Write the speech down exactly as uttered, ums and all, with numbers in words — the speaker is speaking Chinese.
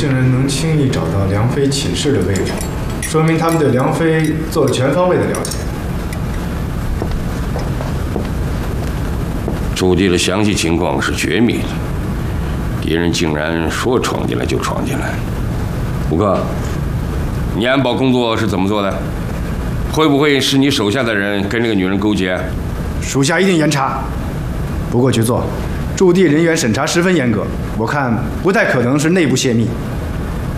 竟然能轻易找到梁妃寝室的位置，说明他们对梁妃做了全方位的了解。 驻地的详细情况是绝密的，敌人竟然说闯进来就闯进来。吴克，你安保工作是怎么做的？会不会是你手下的人跟这个女人勾结？ 属下一定严查。不过局座，驻地人员审查十分严格，我看不太可能是内部泄密。